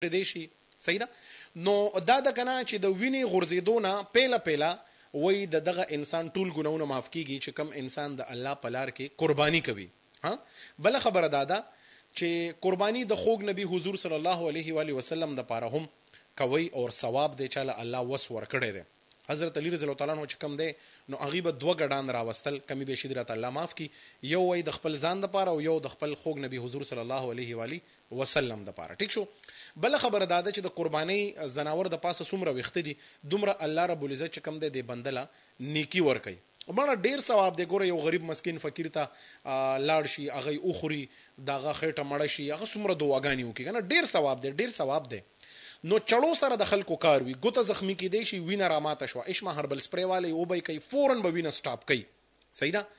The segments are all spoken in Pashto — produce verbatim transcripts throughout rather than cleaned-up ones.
دی شي. صحیح ده. نو دا د کنه چې د وینې غورځېدو نه پیله پیله وای د دغه انسان ټول ګناونه معاف کیږي چې کم انسان د الله په لار کې قرباني کوي. ها بل خبره دا ده چې قرباني د خوږ نبی حضور صلی الله علیه و علیه وسلم د پاره هم کوي او ثواب دی چې الله وس ورکړي دی. حضرت علی رضی الله تعالی عنہ چې کم دی نو هغه به دوه ګډان راوستل کمی به شدرت الله معاف کی، یو وای د خپل ځان د پاره او یو د خپل خوږ نبی حضور صلی الله علیه و علیه وسلم د پاره. ټیک شو. بل خبره دا ده چې د قرباني زناور د پاسه څومره وخت دي دومره الله رب العزت چې کم دی د بندله نیکی ور کوي. باندې ډیر ثواب دی. ګوره یو غریب مسکین فقیر ته لاړ شي هغه اوخري داغه خېټه مړ شي هغه څومره دعاګانې وکړي کنه ډیر ثواب دی ډیر ثواب دی. نو چړو سره د خلکو کار وي ګوته زخمی کې دی شي وینه راماته شو اشما هربل سپری والی او به کوي فورن به وینه سټاپ کوي. صحیح ده.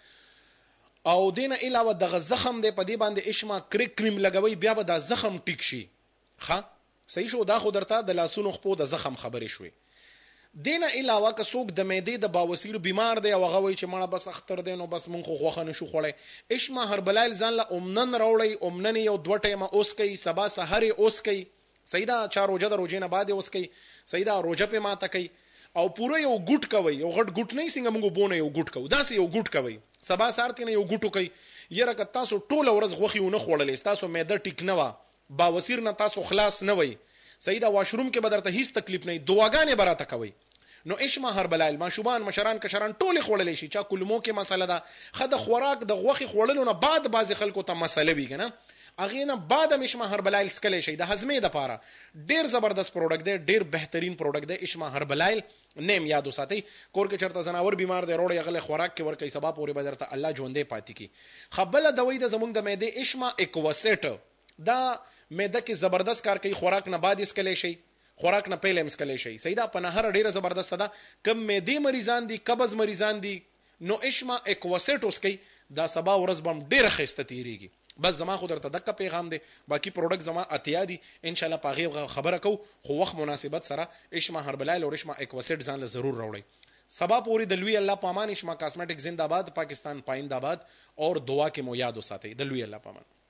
او دینه علاوه دغه زخم دی په دې باندې اشما کریک کریم لګوي بیا به دا زخم ټیک شي. ښه صحیح شو. دا خو درته د لاسونو خپو د زخم خبرې شوي. دینه علاوه که څوک د معدې د باوسیر بیمار دی او هغه وایي چې مړه بس اختر دی نو بس مونږ خو غوښه نشو خوړی، اشما هربلایل ځان له اومنن راوړی اومنن یو دوه ټیمه اوس کوي سبا سحر اوس کوي. صحیح ده. چا روجه د روجې نه بعد اوس کوي. صحیح ده. روجه په ماته کوي او پوره یو ګوټ کوي یو غټ ګوټ نه څنګه موږ بونه یو ګوټ کوو داسې یو ګوټ کوي سبا سارتي نه یو ګوټو کوي. یره که تاسو ټول ورځ غوښي ونه خوړلې تاسو معده ټیک نه و باوسیر نه تاسو خلاص نه وي. صحیح ده. واشروم کې بدرته هیڅ تکلیف نه دعاګانې براته کوي. نو اشما هربلایل ماشومان مشران کشران ټول خوړلې شي چا کلمو کې مسله ده خد خوراک د غوخي خوړلو نه بعد بعض خلکو ته مسله وی کنه اغه نه بعد اشما هربلایل سکلې شي د هضمې د پاره ډیر زبردست پروډکټ دی ډیر بهترین پروډکټ دی اشما هربلایل. نیم یاد وساتئ کور کې چرته زناور بیمار دی روړی غل خوراک کې ور کوي سبا پورې بدرته الله ژوندې پاتې کی. خبل دوی د زمونږ د معده اشما اکواسیټ دا معده کې زبردست کار کوي خوراک نه بعد اسکلې شي خوراک نه پهله مسکلې شي. صحیح ده. په نهر ډیره زبردست ده. کم معده مریضان دي قبض مریضان دي نو اشما اکواسیټ اوس کوي دا سبا ورځ بم ډیره خسته تیریږي. بس زما خو درته دغه پیغام دی باقی پروډکټ زما اتیا دي ان شاء الله پاغه خبره کو خو وخت مناسبت سره اشما هربلایل او اشما اکواسیټ ځان له ضرور راوړي. سبا پوری د لوی الله پامان اشما کاسمیټک زندہ باد پاکستان پاینده باد اور دعا کې مو یاد وساتئ د لوی الله پامان.